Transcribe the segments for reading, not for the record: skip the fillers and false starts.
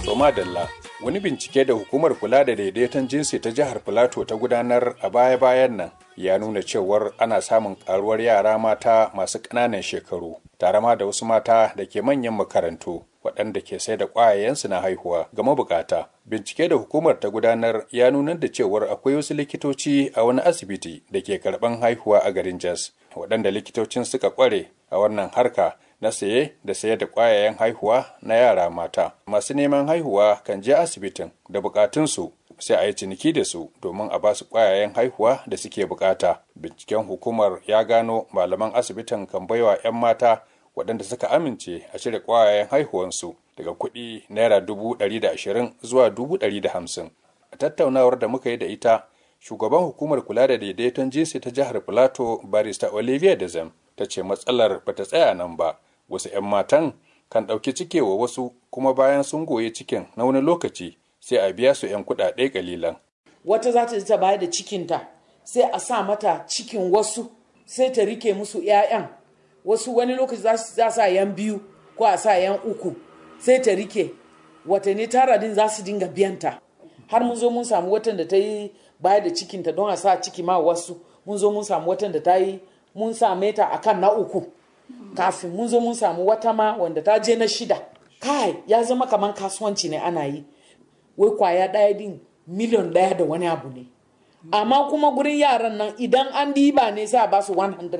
To madalla, wani bincike da hukumar kula da daidaiton jinsi ta jihar Filato ta gudanar a baya-bayan nan ya nuna cewar ana samun karuwar yara mata masu ƙananan shekaru, tare ma da wasu mata da ke manyan makarantu waɗanda ke sai da ƙwayayensu na haihuwa ga mabukata. Bincike da hukumar ta gudanar ya nuna da cewar akwai wasu likitoci a wani asibiti da ke karɓan haihuwa a garin Jos, waɗanda likitocin suka ƙware a wannan harka na saye da sayar da ƙwayayen haihuwa na yara mata. Masu neman haihuwa kan je asibitin da bukatunsu sai a yi ciniki da su domin a ba su ƙwayayen haihuwa da suke bukata. Binciken hukumar ya gano malaman asibitin kan baiwa 'yan mata waɗanda suka amince a cire ƙwayayen haihuwansu daga kuɗi naira 120,000 zuwa 150,000. A tattaunawar da muka yi da ita, shugaban hukumar kula da daidaiton jinsi ta jihar Filato, barista Olivia Dezem, ta ce matsalar bata tsaya nan ba. Wasu 'yan matan kan ɗauki cike wa wasu, kuma bayan sun goye cikin na wani lokaci sai a biya su 'yan kuɗaɗe ƙalilan. Wata za ta bayar da cikinta sai a sa mata cikin wasu sai ta rike musu 'ya'yan. Wasu wani lokaci za sa 'yan biyu ko a sa 'yan uku sai ta rike watanni tara din za su dinga biyanta. Har mun zo mun samu watan da ta yi bayar da cikinta don a sa ciki ma wasu. Mun zo mun samu watan da ta yi mun same ta akan na uku. Kafin mun zo mun samu wata ma wanda ta je na 6. Kai ya zama kamar kasuwanci ne ana yi. Wai kwaya ɗaya din miliyan 1 da wani abu ne. Amma kuma gurin yaran nan idan an diba ne sai a ba su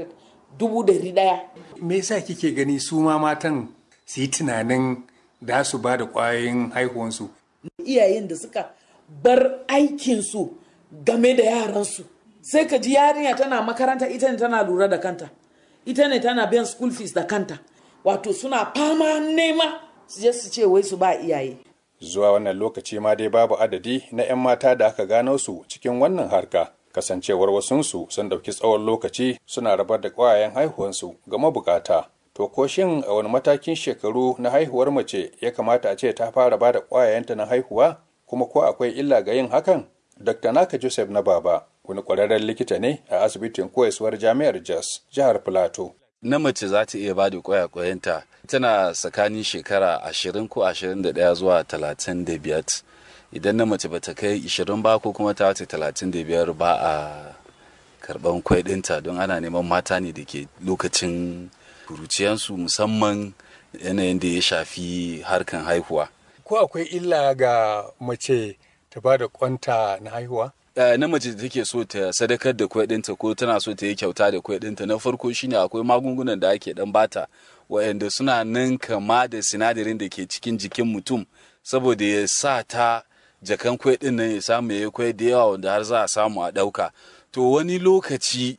100,000. Me yasa kike gani su ma matan su yi tunanin da su ba da ƙwayoyin haihuwansu? Iyayen da suka bar aikinsu game da yaransu. Sai ka ji yarinya tana makaranta, ita ne tana lura da kanta, ita ne tana biyan school fees da kanta. Wato suna fama nema su je su ce wai su ba iyaye. Zuwa wannan lokaci ma dai babu adadi na 'yan mata da aka gano su cikin wannan harka, kasancewar wasunsu sun ɗauki tsawon lokaci suna rabar da ƙwayayen haihuwansu ga mabukata. To ko shin a wani matakin shekaru na haihuwar mace ya kamata a ce ta fara ba da ƙwayayenta na haihuwa, kuma ko akwai illa ga yin hakan? Dr. Naka Joseph na Baba wani ƙwararren likita ne a asibitin koyaswar jami'ar Jos, jihar Filato. Na mace za ta iya ba da ƙwayaƙwayanta tana tsakanin shekara 20 ko 21 zuwa 35. Idan na mace bata kai 20 ba ko kuma ta wuce 35 ba a karɓan kwai ɗinta, don ana neman mata ne da ke lokacin kuruciyansu, musamman yanayin da ya shafi harkan haihuwa. Ko akwai illa ga mace ta ba da kwanta na haihuwa? Na mace da take so ta sadakar da kwai ɗinta ko tana so ta yi kyauta da kwai ɗinta, na farko shine akwai magungunan da ake ɗan bata waɗanda suna nan kama da sinadarin da ke cikin jikin mutum, saboda ya sa ta jakan kwai ɗin nan ya samu ya yi kwai da yawa wanda har za a samu a ɗauka. To wani lokaci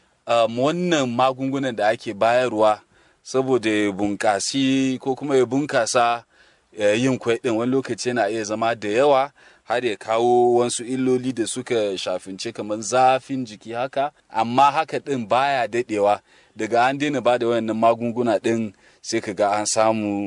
wannan magungunan da ake bayarwa saboda ya bunƙasi ko kuma ya bunkasa yin kwai ɗin, wani lokaci yana iya zama da yawa har ya kawo wasu illoli da suka shafince kamar zafin jiki haka, amma haka ɗin baya daɗewa. Daga an daina ba da wayannan magunguna ɗin sai ka ga an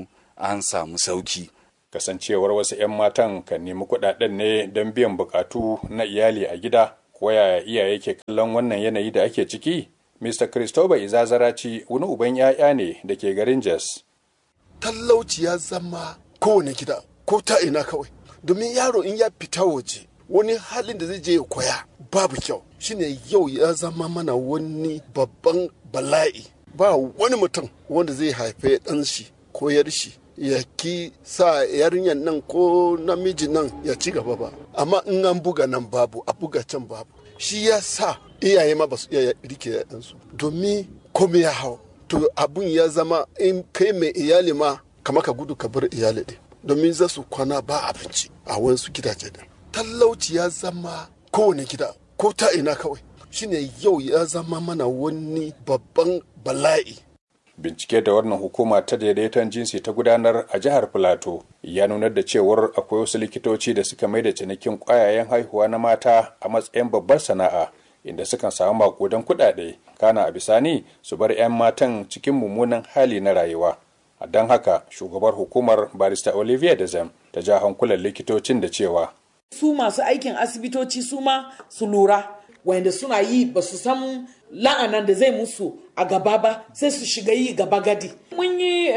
samu sauki. Kasancewar wasu 'yan matan kan nemi kuɗaɗen ne don biyan bukatu na iyali a gida, ko yaya iyaye ke kallon wannan yanayi da ake ciki? Mr. Christopher Izazaraci wani uban 'ya'ya ne da ke garin Jos. Talauci ya zama kowane gida ko ta ina kawai, domin yaro in ya fita waje wani halin da zai je ya koya babu kyau. Shine yau ya zama mana wani babban bala'i. Ba wani mutum wanda zai haife ɗan shi ko yar shi ya ki sa yarinyar nan ko namiji nan ya ci gaba ba, amma in an buga nan babu, a buga can babu. Shi ya sa iyaye ma ba su iya rike ɗansu, domin komai ya hau. To abun ya zama in kai mai iyali ma kama ka gudu ka bar iyali ɗin, domin za su kwana ba abinci a wasu gidaje ɗin. Talauci ya zama kowane gida ko ta ina kawai. Shine yau ya zama mana wani babban bala'i. Bincike da wannan hukuma ta daidaiton jinsi ta gudanar a jihar Filato ya nunar da cewar akwai wasu likitoci da suka mai da cinikin ƙwayayen haihuwa na mata a matsayin babbar sana'a, inda sukan samu makudan kuɗaɗe, kana a bisani su bar 'yan matan cikin mummunan hali na rayuwa. A don haka shugabar hukumar barista Olivia Dezem ta ja hankulan likitocin da cewa su masu aikin asibitoci su ma su lura, wanda suna yi ba su san la'anan da zai musu a gaba ba sai su shiga yi gaba gadi. mun yi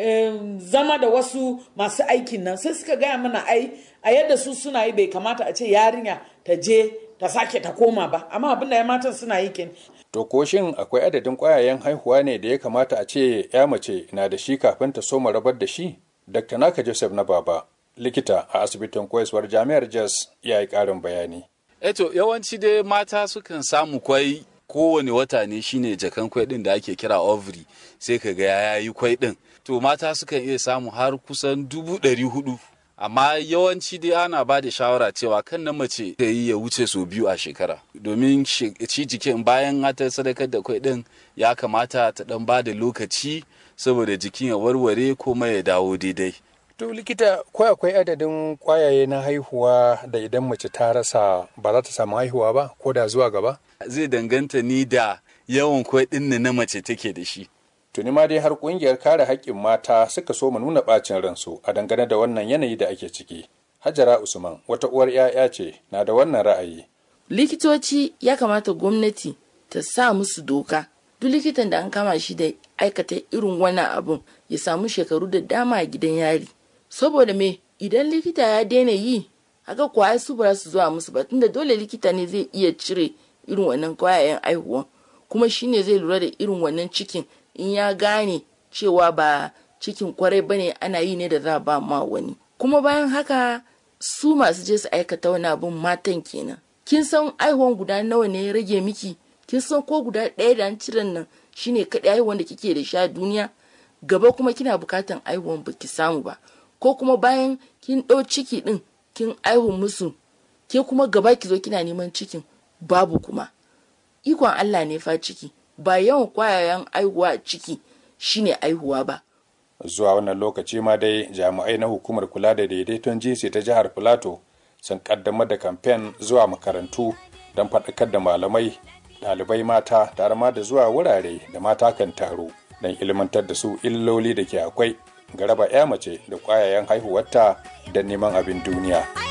zama da wasu masu aikin nan sai suka gaya mana a yadda su suna yi bai kamata a ce yarinya ta je ta sake ta koma ba, amma abinda ya matan suna yi ken. To ko shin akwai adadin ƙwayayen haihuwa ne da ya kamata a ce ya mace na da shi kafin ta soma rabar da shi? Dr. Naka Joseph na Baba, likita a asibitin koyaswar Jami'ar Jos, ya yi ƙarin bayani. Eto yawanci dai mata sukan samu kwai kowane wata ne shine jakan kwai din da ake kira ovary, sai ka ga ya yi kwai din. To mata sukan iya samu har kusan 400,000. Amma yawanci dai ana ba da shawara cewa kan na mace ta yi ya wuce sau 2 a shekara, domin shi jikin bayan ta sadakar da kwai din ya kamata ta dan ba da lokaci saboda jikin ya warware kuma ya dawo daidai. To likita, ko akwai adadin kwayaye na haihuwa da idan mace ta rasa ba za ta samu haihuwa ba ko da zuwa gaba? Zai danganta ni da yawan kwai din na mace take da shi. Tuni ma dai har kungiyar kare haƙƙin mata suka so mu nuna ɓacin ransu a dangane da wannan yanayi da ake ciki. Hajara Usman, wata uwar 'ya'ya ce, na da wannan ra'ayi. Likitoci ya kamata gwamnati ta sa musu doka. Duk likitan da an kama shi da aikata irin wannan abun ya samu shekaru da dama a gidan yari. Saboda me, idan likita ya daina yi, haka kwaya su ba su zuwa musu ba, tunda dole likita ne zai iya cire irin wannan kwayayen aihuwan, kuma shine zai lura da irin wannan cikin. In ya gane cewa ba cikin kwarai bane ana yi ne da za ba ma wani. Kuma bayan haka su masu je su aikata wani abun matan kenan. Kin san aihuwan guda nawa ne ya rage miki? Kin san ko guda ɗaya da an ciren nan shine kaɗai aihuwan da kike da sha duniya? Gaba kuma kina bukatan aihuwan baki samu ba. Ko kuma bayan kin ɗau ciki ɗin kin aihu musu, ke kuma gaba ki zo kina neman cikin babu kuma. Ikon Allah ne fa ciki. Ba yawan kwayayen aihuwa a ciki shine aihuwa ba. Zuwa wannan lokaci ma dai jami'ai na hukumar kula da daidaiton jinsi ta jihar Filato sun kaddamar da kamfen zuwa makarantu don faɗakar da malamai, ɗalibai mata tare ma da zuwa wurare da mata kan taro don ilmantar da su illoli da ke akwai ga raba 'ya mace da kwayayen haihuwarta da neman abin duniya.